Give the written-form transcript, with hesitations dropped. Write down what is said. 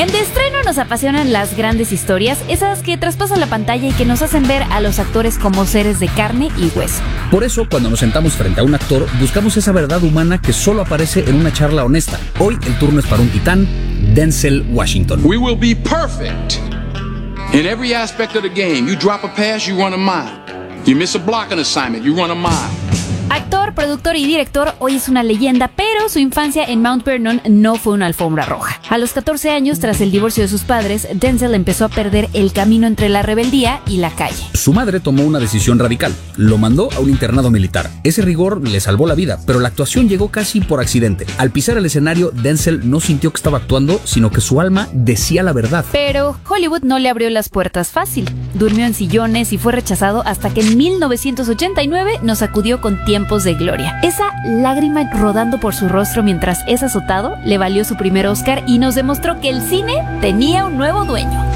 En De Estreno nos apasionan las grandes historias, esas que traspasan la pantalla y que nos hacen ver a los actores como seres de carne y hueso. Por eso, cuando nos sentamos frente a un actor, buscamos esa verdad humana que solo aparece en una charla honesta. Hoy el turno es para un titán, Denzel Washington. We will be perfect in every aspect of the game. You drop a pass, you run a mile. You miss a blocking assignment, you run a mile. Actor, productor y director, hoy es una leyenda, pero su infancia en Mount Vernon no fue una alfombra roja. A los 14 años, tras el divorcio de sus padres, Denzel empezó a perder el camino entre la rebeldía y la calle. Su madre tomó una decisión radical. Lo mandó a un internado militar. Ese rigor le salvó la vida, pero la actuación llegó casi por accidente. Al pisar el escenario, Denzel no sintió que estaba actuando, sino que su alma decía la verdad. Pero Hollywood no le abrió las puertas fácil. Durmió en sillones y fue rechazado hasta que en 1989 nos sacudió con Tiempos de Gloria. Esa lágrima rodando por su rostro mientras es azotado le valió su primer Oscar y nos demostró que el cine tenía un nuevo dueño.